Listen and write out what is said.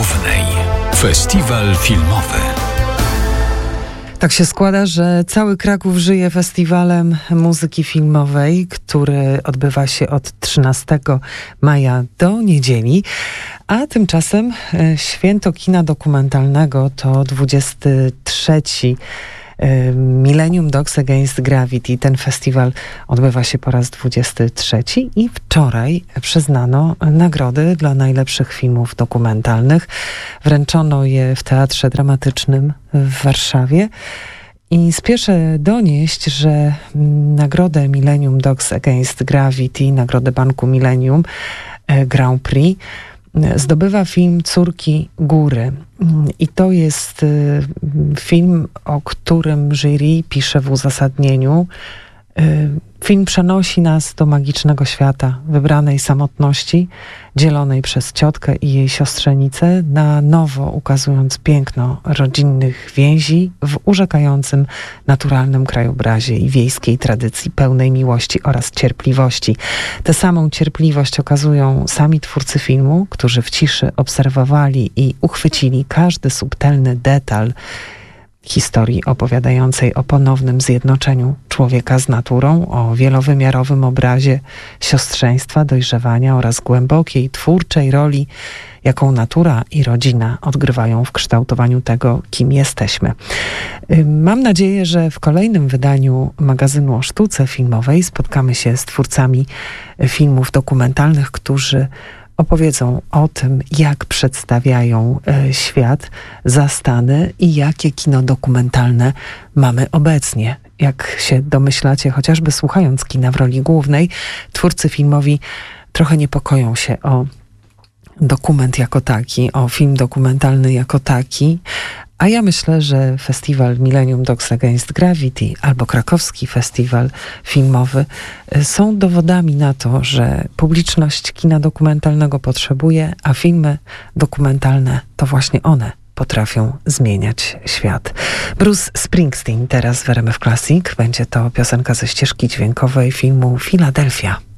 Głównej. Festiwal filmowy. Tak się składa, że cały Kraków żyje festiwalem muzyki filmowej, który odbywa się od 13 maja do niedzieli, a tymczasem Święto Kina Dokumentalnego to 23. Millennium Dogs Against Gravity. Ten festiwal odbywa się po raz 23 i wczoraj przyznano nagrody dla najlepszych filmów dokumentalnych. Wręczono je w Teatrze Dramatycznym w Warszawie. I spieszę donieść, że nagrodę Millennium Dogs Against Gravity, nagrodę Banku Millennium Grand Prix zdobywa film Córki Góry. I to jest film, o którym jury pisze w uzasadnieniu. Film przenosi nas do magicznego świata, wybranej samotności, dzielonej przez ciotkę i jej siostrzenicę, na nowo ukazując piękno rodzinnych więzi w urzekającym naturalnym krajobrazie i wiejskiej tradycji pełnej miłości oraz cierpliwości. Tę samą cierpliwość okazują sami twórcy filmu, którzy w ciszy obserwowali i uchwycili każdy subtelny detal historii opowiadającej o ponownym zjednoczeniu człowieka z naturą, o wielowymiarowym obrazie siostrzeństwa, dojrzewania oraz głębokiej, twórczej roli, jaką natura i rodzina odgrywają w kształtowaniu tego, kim jesteśmy. Mam nadzieję, że w kolejnym wydaniu magazynu o sztuce filmowej spotkamy się z twórcami filmów dokumentalnych, którzy opowiedzą o tym, jak przedstawiają świat zastany i jakie kino dokumentalne mamy obecnie. Jak się domyślacie, chociażby słuchając kina w roli głównej, twórcy filmowi trochę niepokoją się o dokument jako taki, o film dokumentalny jako taki, a ja myślę, że festiwal Millennium Dogs Against Gravity albo krakowski festiwal filmowy są dowodami na to, że publiczność kina dokumentalnego potrzebuje, a filmy dokumentalne to właśnie one potrafią zmieniać świat. Bruce Springsteen teraz w RMF Classic. Będzie to piosenka ze ścieżki dźwiękowej filmu Filadelfia.